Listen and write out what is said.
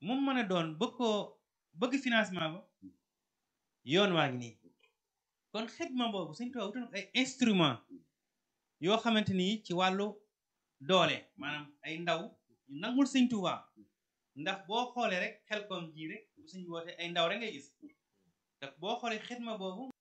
mu mën a doon bëgg financement ba yoon waa ngi nii kon xidma boobu Sëñ Tuubaa wutoon ay instrument yoo xamante ni ci wàllu doole maanaam ay ndaw ñu nangul Sëñ Tuubaa ndax boo xoolee rek xel koom ji rek bu suñ woote ay ndaw rek ngay gis te boo xoolee xidma boobu